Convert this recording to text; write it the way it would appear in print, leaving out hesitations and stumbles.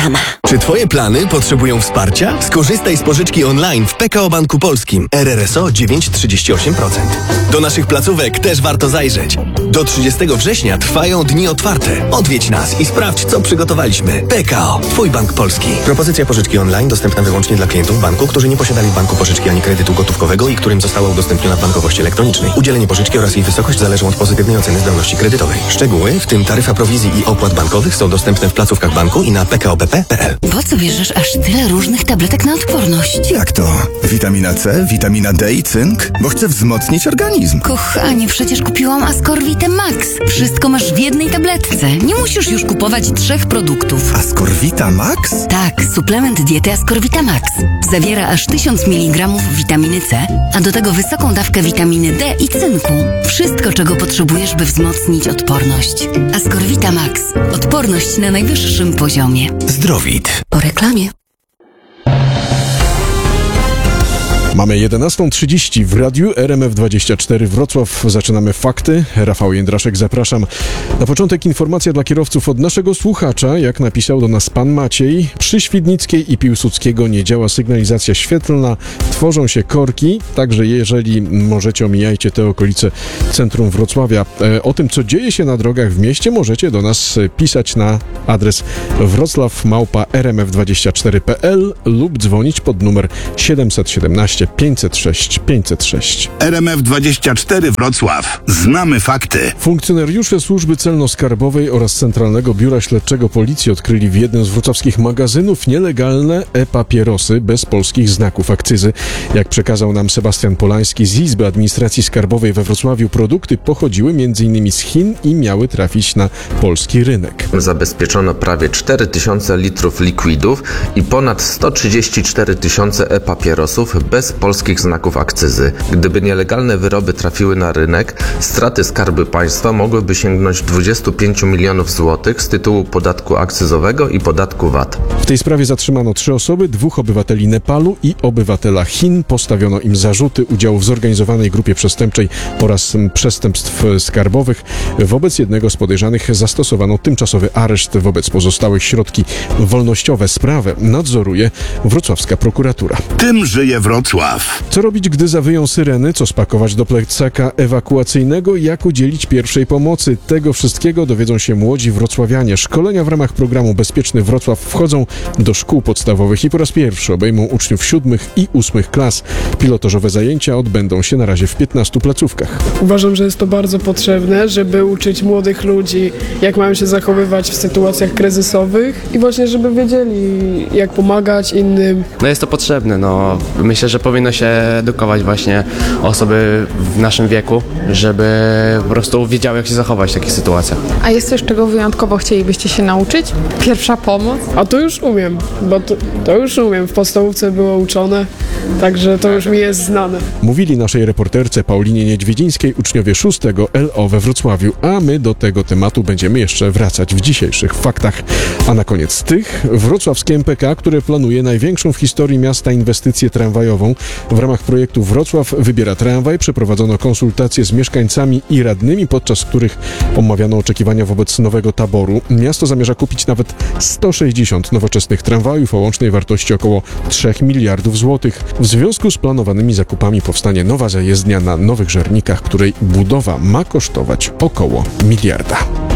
sama. Czy twoje plany potrzebują wsparcia? Skorzystaj z pożyczki online w PKO Banku Polskim. RRSO 9,38%. Do naszych placówek też warto zajrzeć. Do 30 września trwają dni otwarte. Odwiedź nas i sprawdź, co przygotowaliśmy. PKO, twój bank polski. Propozycja pożyczki online dostępna wyłącznie dla klientów banku, którzy nie posiadali w banku pożyczki ani kredytu gotówkowego i którym została udostępniona w bankowości elektronicznej. Udzielenie pożyczki oraz jej wysokość zależą od pozytywnej oceny zdolności kredytowej. Szczegóły, w tym taryfa prowizji i opłat bankowych, są dostępne w placówkach banku i na pkobp.pl. Po co bierzesz aż tyle różnych tabletek na odporność? Jak to? Witamina C, witamina D i cynk? Bo chcę wzmocnić organizm. Kochanie, przecież kupiłam Ascorvitę Max. Wszystko masz w jednej tabletce. Nie musisz już kupować 3 produktów. Ascorvita Max? Tak, suplement diety Ascorvita Max. Zawiera aż 1000 mg witaminy C, a do tego wysoką dawkę witaminy D i cynku. Wszystko, czego potrzebujesz, by wzmocnić odporność. Ascorvita Max. Odporność na najwyższym poziomie. Zdrowit. Po reklamie. Mamy 11:30 w radiu RMF24 Wrocław. Zaczynamy fakty. Rafał Jędraszek, zapraszam. Na początek informacja dla kierowców od naszego słuchacza. Jak napisał do nas pan Maciej, przy Świdnickiej i Piłsudskiego nie działa sygnalizacja świetlna, tworzą się korki, także jeżeli możecie, omijajcie te okolice centrum Wrocławia. O tym, co dzieje się na drogach w mieście, możecie do nas pisać na adres wrocław@rmf24.pl lub dzwonić pod numer 717 506 506. RMF24 Wrocław. Znamy fakty. Funkcjonariusze Służby Celno-Skarbowej oraz Centralnego Biura Śledczego Policji odkryli w jednym z wrocławskich magazynów nielegalne e-papierosy bez polskich znaków akcyzy. Jak przekazał nam Sebastian Polański z Izby Administracji Skarbowej we Wrocławiu, produkty pochodziły m.in. z Chin i miały trafić na polski rynek. Zabezpieczono prawie 4000 litrów likwidów i ponad 134 tysiące e-papierosów bez polskich znaków akcyzy. Gdyby nielegalne wyroby trafiły na rynek, straty Skarbu Państwa mogłyby sięgnąć 25 milionów złotych z tytułu podatku akcyzowego i podatku VAT. W tej sprawie zatrzymano 3 osoby, 2 obywateli Nepalu i obywatela Chin. Postawiono im zarzuty udziału w zorganizowanej grupie przestępczej oraz przestępstw skarbowych. Wobec jednego z podejrzanych zastosowano tymczasowy areszt, wobec pozostałych środki wolnościowe. Sprawę nadzoruje wrocławska prokuratura. Tym żyje Wrocław. Co robić, gdy zawyją syreny? Co spakować do plecaka ewakuacyjnego? Jak udzielić pierwszej pomocy? Tego wszystkiego dowiedzą się młodzi wrocławianie. Szkolenia w ramach programu Bezpieczny Wrocław wchodzą do szkół podstawowych i po raz pierwszy obejmą uczniów 7. i 8. klas. Pilotażowe zajęcia odbędą się na razie w 15 placówkach. Uważam, że jest to bardzo potrzebne, żeby uczyć młodych ludzi, jak mają się zachowywać w sytuacjach kryzysowych i właśnie, żeby wiedzieli, jak pomagać innym. Jest to potrzebne. Myślę, że powinno się edukować właśnie osoby w naszym wieku, żeby po prostu wiedziały, jak się zachować w takich sytuacjach. A jest coś, czego wyjątkowo chcielibyście się nauczyć? Pierwsza pomoc? A to już umiem, bo to już umiem. W podstawówce było uczone, także to już mi jest znane. Mówili naszej reporterce Paulinie Niedźwiedzińskiej uczniowie 6. LO we Wrocławiu, a my do tego tematu będziemy jeszcze wracać w dzisiejszych faktach. A na koniec wrocławskie MPK, które planuje największą w historii miasta inwestycję tramwajową. W ramach projektu Wrocław wybiera tramwaj przeprowadzono konsultacje z mieszkańcami i radnymi, podczas których omawiano oczekiwania wobec nowego taboru. Miasto zamierza kupić nawet 160 nowoczesnych tramwajów o łącznej wartości około 3 miliardów złotych. W związku z planowanymi zakupami powstanie nowa zajezdnia na Nowych Żernikach, której budowa ma kosztować około miliarda.